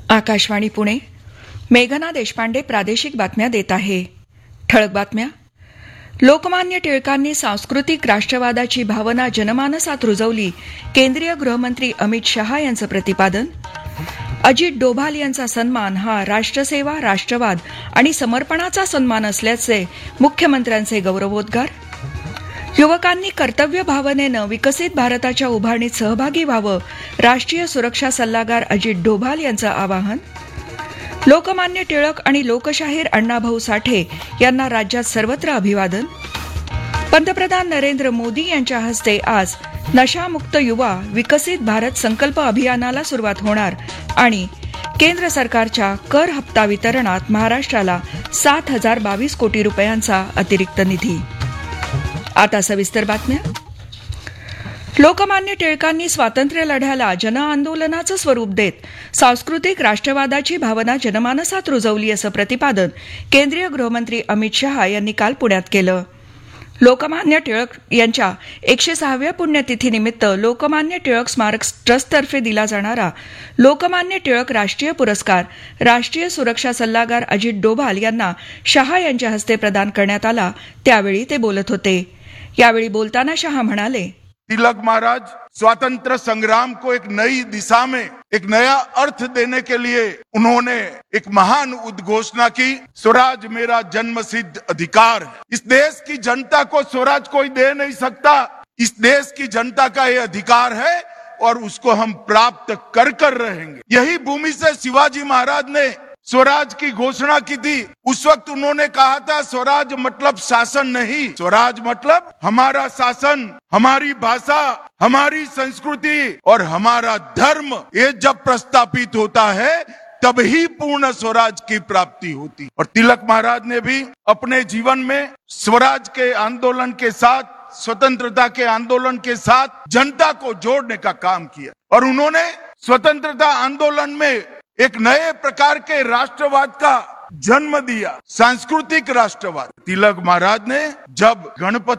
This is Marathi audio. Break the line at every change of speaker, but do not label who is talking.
आकाशवाणी पुणे. मेघना देशपांडे प्रादेशिक बातम्या देत आहे. ठळक बातम्या. लोकमान्य टिळकांनी सांस्कृतिक राष्ट्रवादाची भावना जनमानसात रुजवली, केंद्रीय गृहमंत्री अमित शहा यांचं प्रतिपादन. अजित डोभाल यांचा सन्मान हा राष्ट्रसेवा, राष्ट्रवाद आणि समर्पणाचा सन्मान असल्याचे मुख्यमंत्र्यांचे गौरवोद्गार. युवकांनी कर्तव्य भावनेनं विकसित भारताच्या उभारणीत सहभागी व्हावं, राष्ट्रीय सुरक्षा सल्लागार अजित डोभाल यांचं आवाहन. लोकमान्य टिळक आणि लोकशाहीर अण्णाभाऊ साठे यांना राज्यात सर्वत्र अभिवादन. पंतप्रधान नरेंद्र मोदी यांच्या हस्ते आज नशामुक्त युवा विकसित भारत संकल्प अभियानाला सुरुवात होणार आणि केंद्र सरकारच्या कर हप्ता वितरणात महाराष्ट्राला 7,022 कोटी रुपयांचा अतिरिक्त निधी. आता सविस्तर बातम्या. लोकमान्य टिळकांनी स्वातंत्र्य लढ्याला जनआंदोलनाचं स्वरूप देत सांस्कृतिक राष्ट्रवादाची भावना जनमानसात रुजवली असं प्रतिपादन केंद्रीय गृहमंत्री अमित शहा यांनी काल पुण्यात केलं. लोकमान्य टिळक यांच्या 106व्या पुण्यतिथीनिमित्त लोकमान्य टिळक स्मारक ट्रस्टतर्फे दिला जाणारा लोकमान्य टिळक राष्ट्रीय पुरस्कार राष्ट्रीय सुरक्षा सल्लागार अजित डोभाल यांना शहा यांच्या हस्ते प्रदान करण्यात आला. त्यावेळी ते बोलत होते. यावेळी बोलताना शहा म्हणाले,
तिलक महाराज स्वातंत्र संग्राम को एक नई दिशा में एक नया अर्थ देने के लिए उन्होंने एक महान उद्घोषणा की, स्वराज मेरा जन्मसिद्ध अधिकार है. इस देश की जनता को स्वराज कोई दे नहीं सकता. इस देश की जनता का ये अधिकार है और उसको हम प्राप्त कर रहेंगे. यही भूमि से शिवाजी महाराज ने स्वराज की घोषणा की थी. उस वक्त उन्होंने कहा था स्वराज मतलब शासन नहीं, स्वराज मतलब हमारा शासन, हमारी भाषा, हमारी संस्कृति और हमारा धर्म, ये जब प्रस्थापित होता है तभी पूर्ण स्वराज की प्राप्ति होती. और तिलक महाराज ने भी अपने जीवन में स्वराज के आंदोलन के साथ, स्वतंत्रता के आंदोलन के साथ जनता को जोड़ने का काम किया और उन्होंने स्वतंत्रता आंदोलन में एक नए प्रकार के राष्ट्रवाद का जन्म दिया, सांस्कृतिक राष्ट्रवाद. तिलक महाराज ने जब गणपति